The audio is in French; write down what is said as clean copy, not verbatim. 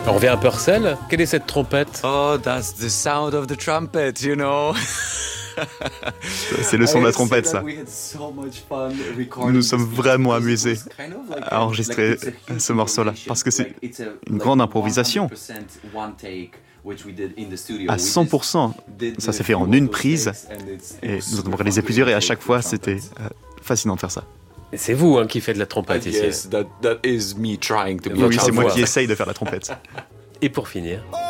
On revient à Purcell. Quelle est cette trompette? Oh, that's the sound of the trumpet, you know. C'est le son de la trompette, ça. Nous nous sommes vraiment amusés à enregistrer ce morceau-là, parce que c'est une grande improvisation. À 100%, ça s'est fait en une prise, et nous en avons réalisé plusieurs, et à chaque fois, c'était fascinant de faire ça. Et c'est vous qui faites de la trompette ici. Yes, that is me trying to be. Oui, c'est moi voix. qui essaye de faire la trompette. Et pour finir,